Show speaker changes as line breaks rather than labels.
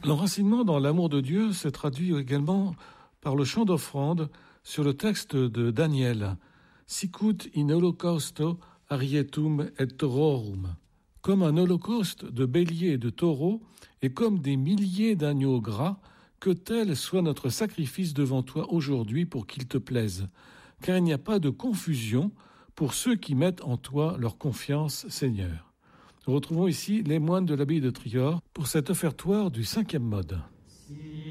L'enracinement dans l'amour de Dieu se traduit également par le chant d'offrande sur le texte de Daniel. Sicut in holocausto arietum et taurorum. Comme un holocauste de béliers et de taureaux, et comme des milliers d'agneaux gras, que tel soit notre sacrifice devant toi aujourd'hui pour qu'il te plaise. Car il n'y a pas de confusion pour ceux qui mettent en toi leur confiance, Seigneur. Nous retrouvons ici les moines de l'abbaye de Trior pour cet offertoire du 5e mode.